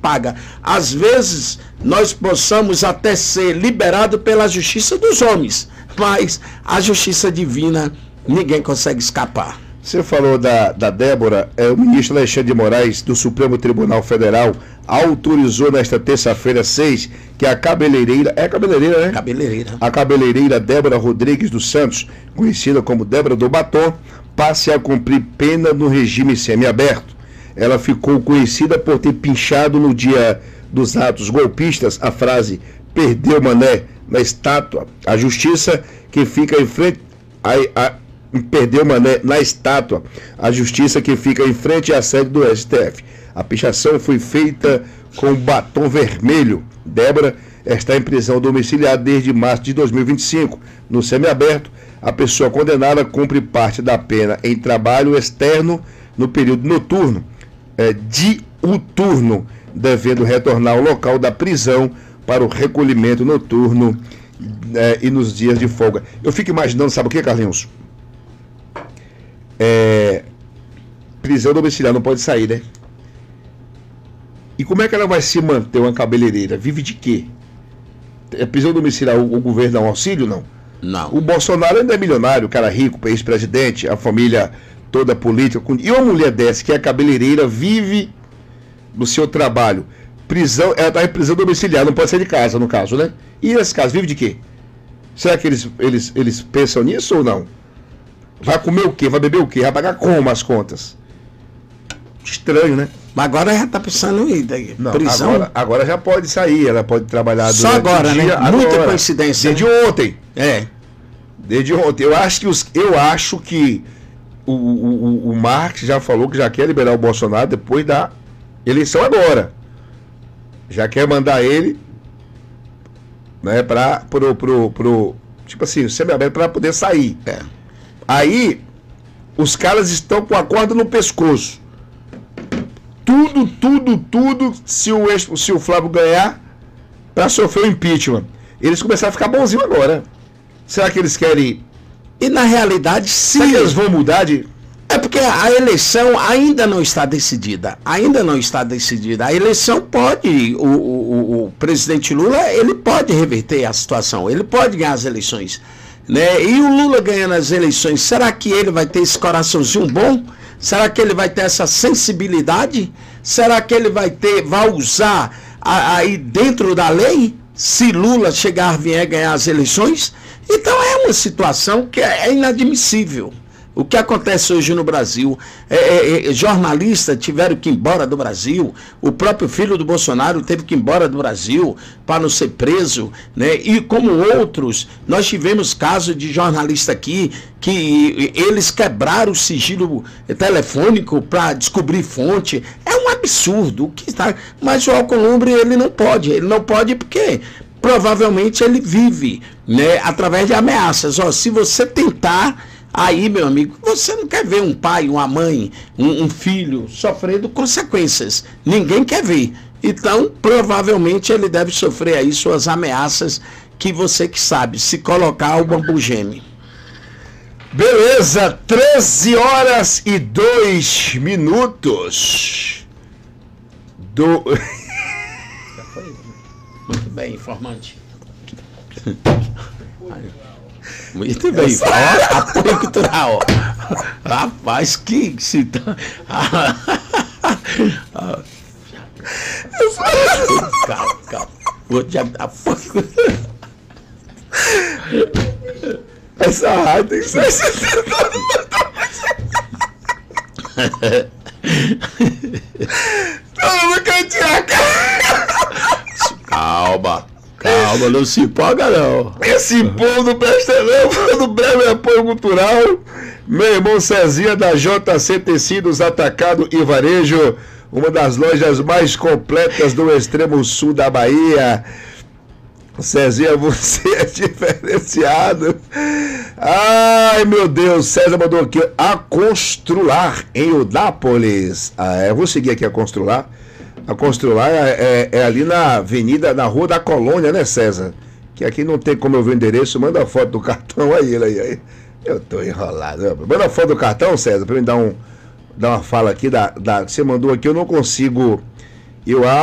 paga. Às vezes, nós possamos até ser liberados pela justiça dos homens, mas a justiça divina, ninguém consegue escapar. Você falou da Débora, o ministro Alexandre de Moraes, do Supremo Tribunal Federal, autorizou nesta terça-feira 6 que a cabeleireira, é cabeleireira, né? Cabeleireira. A cabeleireira Débora Rodrigues dos Santos, conhecida como Débora do Batom, passe a cumprir pena no regime semiaberto. Ela ficou conhecida por ter pinchado no dia dos atos golpistas a frase "perdeu mané" na estátua. A justiça que fica em frente perdeu mané na estátua. A justiça que fica em frente à sede do STF. A pichação foi feita com batom vermelho. Débora está em prisão domiciliar desde março de 2025. No semiaberto, a pessoa condenada cumpre parte da pena em trabalho externo no período noturno, diuturno, devendo retornar ao local da prisão para o recolhimento noturno e nos dias de folga. Eu fico imaginando, sabe o que, Carlinhos? Prisão domiciliar, não pode sair, né? E como é que ela vai se manter, uma cabeleireira? Vive de quê? É prisão domiciliar, o governo dá um auxílio? Não. Não. O Bolsonaro ainda é milionário, cara rico, ex-presidente, a família toda política. E uma mulher dessa, que é cabeleireira, vive do seu trabalho. Prisão, ela está em prisão domiciliar, não pode sair de casa, no caso, né? E nesse caso, vive de quê? Será que eles pensam nisso ou não? Vai comer o quê? Vai beber o quê? Vai pagar como as contas? Estranho, né? Mas agora já está pensando em ir. Não, prisão. agora já pode sair, ela pode trabalhar só agora, o dia, né? agora. Muita coincidência. Desde ontem. Desde ontem. Eu acho que o Marx já falou que já quer liberar o Bolsonaro depois da eleição agora. Já quer mandar ele, né, pro tipo assim, semiaberto, para poder sair. Aí os caras estão com a corda no pescoço. Tudo, se o Flávio ganhar, para sofrer o impeachment. Eles começaram a ficar bonzinhos agora. Será que eles querem? E na realidade, sim. Será que eles vão mudar de... É porque a eleição ainda não está decidida. A eleição pode, o presidente Lula, ele pode reverter a situação. Ele pode ganhar as eleições, né? E o Lula ganhando as eleições, será que ele vai ter esse coraçãozinho bom? Será que ele vai ter essa sensibilidade? Será que ele vai usar aí dentro da lei, se Lula vier ganhar as eleições? Então é uma situação que é inadmissível. O que acontece hoje no Brasil, jornalistas tiveram que ir embora do Brasil, o próprio filho do Bolsonaro teve que ir embora do Brasil para não ser preso, né? E como outros, nós tivemos casos de jornalista aqui que eles quebraram o sigilo telefônico para descobrir fonte. É um absurdo. Mas o Alcolumbre ele não pode porque provavelmente ele vive, né, através de ameaças. Se você tentar... Aí, meu amigo, você não quer ver um pai, uma mãe, um filho sofrendo consequências. Ninguém quer ver. Então, provavelmente, ele deve sofrer aí suas ameaças, que você que sabe, se colocar o bambu geme. Beleza, 13h02. Muito bem, informante. Muito bem, apoio cultural. Rapaz, que cita. Calma. Vou te dar apoio. Essa rádio tem que ser. Calma, não se empolga não. Esse povo não presta não, do breve apoio cultural. Meu irmão Cezinha da JC Tecidos Atacado e Varejo, uma das lojas mais completas do extremo sul da Bahia. Cezinha, você é diferenciado. Ai, meu Deus, César mandou aqui, a Constrular, em Eunápolis. Eu vou seguir aqui a Constrular. A Constrular é ali na avenida, na Rua da Colônia, né, César? Que aqui não tem como eu ver o endereço. Manda a foto do cartão aí. Eu tô enrolado. Manda a foto do cartão, César, pra mim dar uma fala aqui. Você mandou aqui, eu não consigo.